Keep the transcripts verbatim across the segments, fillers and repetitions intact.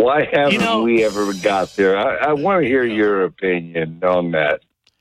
Why haven't You know- we ever got there? I, I want to hear your opinion on that.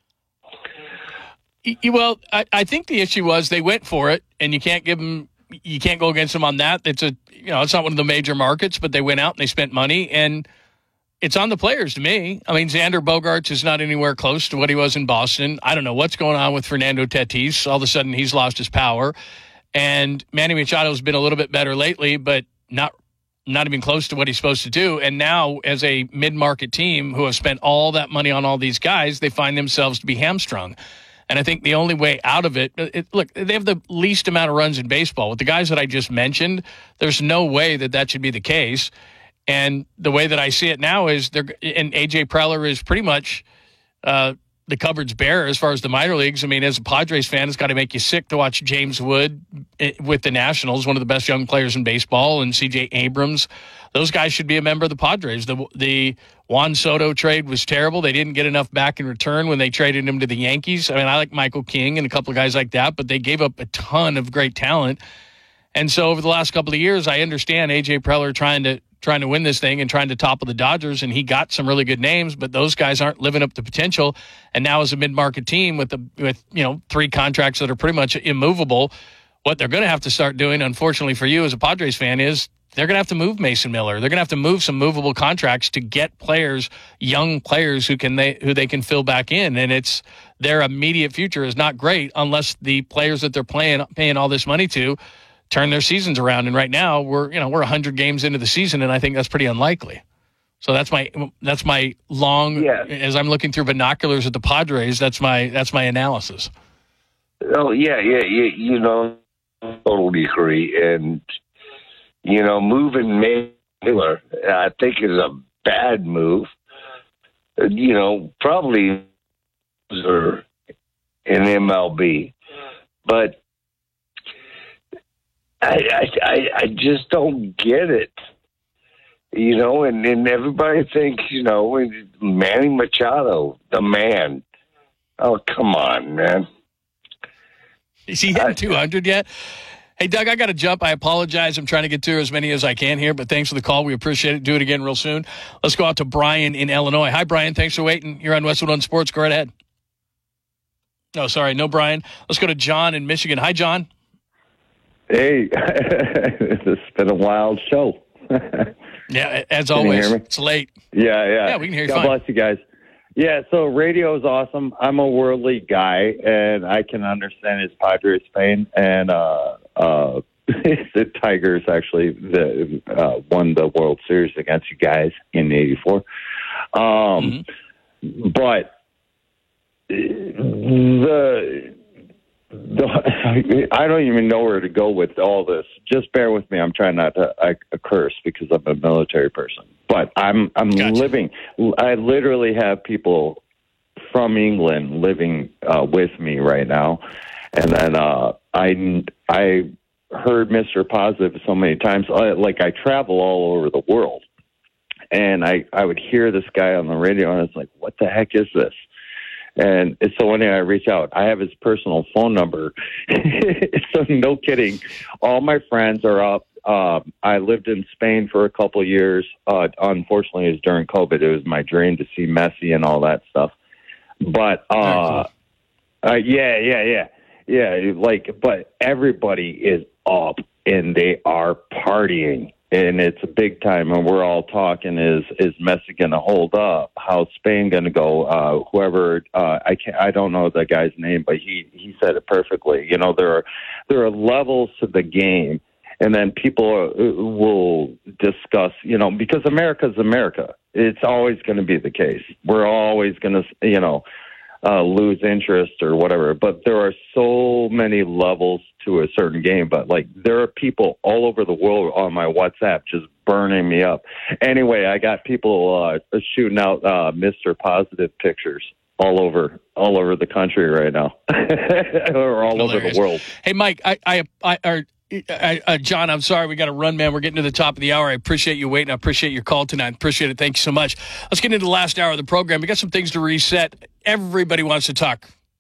Y- y- Well, I, I think the issue was they went for it, and you can't give them, you can't go against them on that. It's a, you know, it's not one of the major markets, but they went out and they spent money, and it's on the players to me. I mean, Xander Bogaerts is not anywhere close to what he was in Boston. I don't know what's going on with Fernando Tatis. All of a sudden, he's lost his power, and Manny Machado's been a little bit better lately, but not not even close to what he's supposed to do. And now, as a mid-market team who have spent all that money on all these guys, they find themselves to be hamstrung. And I think the only way out of it, it, look, they have the least amount of runs in baseball. With the guys that I just mentioned, there's no way that that should be the case. And the way that I see it now is, they're, and A J Preller is pretty much uh, the cupboard's bare as far as the minor leagues. I mean, as a Padres fan, it's got to make you sick to watch James Wood with the Nationals, one of the best young players in baseball, and C J Abrams. Those guys should be a member of the Padres. The, the Juan Soto trade was terrible. They didn't get enough back in return when they traded him to the Yankees. I mean, I like Michael King and a couple of guys like that, but they gave up a ton of great talent. And so over the last couple of years, I understand A J Preller trying to trying to win this thing and trying to topple the Dodgers, and he got some really good names, but those guys aren't living up to potential. And now as a mid-market team with the with you know three contracts that are pretty much immovable, what they're going to have to start doing, unfortunately for you as a Padres fan, is they're going to have to move Mason Miller. They're going to have to move some movable contracts to get players, young players who can they who they can fill back in. And it's their immediate future is not great unless the players that they're playing paying all this money to turn their seasons around. And right now we're you know we're one hundred games into the season, and I think that's pretty unlikely. So that's my that's my long Yes. as I'm looking through binoculars at the Padres. That's my that's my analysis. Oh, yeah, yeah, you, you know, totally agree. And, you know, moving Miller, I think, is a bad move. You know, probably in M L B. But I, I, I, I just don't get it. You know, and, and everybody thinks, you know, Manny Machado, the man. Oh, come on, man. Is he hitting two hundred yet? Hey, Doug, I got to jump. I apologize. I'm trying to get to as many as I can here, but thanks for the call. We appreciate it. Do it again real soon. Let's go out to Brian in Illinois. Hi, Brian. Thanks for waiting. You're on Westwood One Sports. Go right ahead. No, sorry. No, Brian. Let's go to John in Michigan. Hi, John. Hey, it's been a wild show. Yeah, as Can you always. hear me? It's late. Yeah, yeah. Yeah, we can hear you God fine. bless you guys. Yeah, so radio is awesome. I'm a worldly guy, and I can understand his Padres pain. And uh, uh, the Tigers actually the, uh, won the World Series against you guys in eighty-four. Um, mm-hmm. But the... The, I don't even know where to go with all this. Just bear with me. I'm trying not to I, I curse because I'm a military person. But I'm I'm Gotcha. living. I literally have people from England living uh, with me right now, and then uh, I I heard Mister Positive so many times. Uh, like I travel all over the world, and I I would hear this guy on the radio, and it's like, what the heck is this? And it's so one day I reach out. I have his personal phone number. So no kidding. All my friends are up. Um, I lived in Spain for a couple of years. Uh, unfortunately, it was during COVID. It was my dream to see Messi and all that stuff. But uh, uh, yeah, yeah, yeah, yeah. Like, but everybody is up and they are partying. And it's a big time, and we're all talking: is is Messi going to hold up? How's Spain going to go? Uh, whoever uh, I can't, I don't know the guy's name, but he he said it perfectly. You know, there are there are levels to the game, and then people are, will discuss. You know, because America's America. It's always going to be the case. We're always going to, you know, uh, lose interest or whatever. But there are so many levels to a certain game. But like, there are people all over the world on my WhatsApp just burning me up. Anyway, I got people uh, shooting out uh, Mister Positive pictures all over all over the country right now, or all Hilarious. over the world. Hey, Mike, I, I, I, I I, uh, John, I'm sorry. We got to run, man. We're getting to the top of the hour. I appreciate you waiting. I appreciate your call tonight. Appreciate it. Thank you so much. Let's get into the last hour of the program. We got some things to reset. Everybody wants to talk.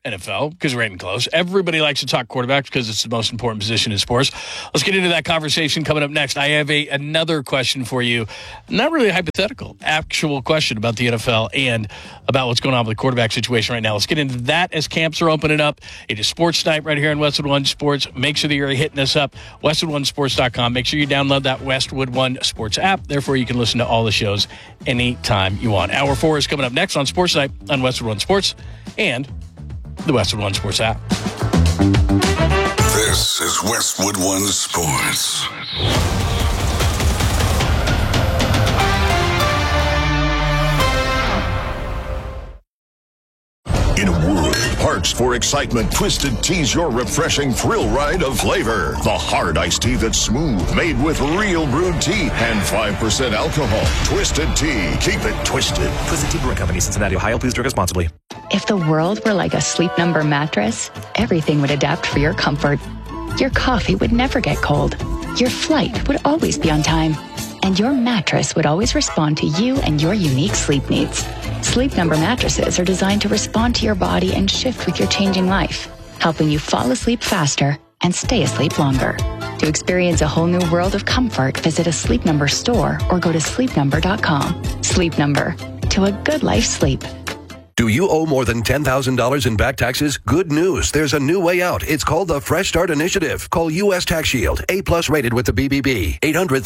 N F L because we're getting close. Everybody likes to talk quarterbacks because it's the most important position in sports. Let's get into that conversation coming up next. I have a another question for you. Not really a hypothetical, actual question about the N F L and about what's going on with the quarterback situation right now. Let's get into that as camps are opening up. It is Sports Night right here on Westwood One Sports. Make sure that you're hitting us up, westwood one sports dot com. Make sure you download that Westwood One Sports app. Therefore, you can listen to all the shows anytime you want. Hour four is coming up next on Sports Night on Westwood One Sports and the Westwood One Sports app. This is Westwood One Sports. In a world parched for excitement, Twisted Tea's your refreshing thrill ride of flavor. The hard iced tea that's smooth, made with real brewed tea and five percent alcohol. Twisted Tea. Keep it twisted. Twisted Tea Brewing Company, Cincinnati, Ohio. Please drink responsibly. If the world were like a Sleep Number mattress, everything would adapt for your comfort. Your coffee would never get cold. Your flight would always be on time. And your mattress would always respond to you and your unique sleep needs. Sleep Number mattresses are designed to respond to your body and shift with your changing life, helping you fall asleep faster and stay asleep longer. To experience a whole new world of comfort, visit a Sleep Number store or go to sleep number dot com. Sleep Number. To a good life sleep. Do you owe more than ten thousand dollars in back taxes? Good news. There's a new way out. It's called the Fresh Start Initiative. Call U S Tax Shield. A plus rated with the B B B. eight hundred